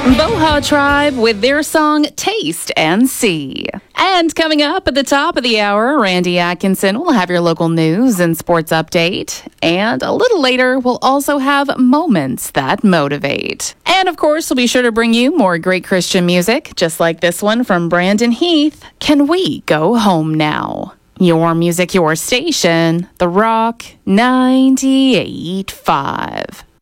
Boha Tribe with their song Taste and See. And coming up at the top of the hour, Randy Atkinson will have your local news and sports update. And a little later, we'll also have Moments That Motivate. And of course, we'll be sure to bring you more great Christian music, just like this one from Brandon Heath, Can We Go Home Now? Your music, your station, The Rock 98.5.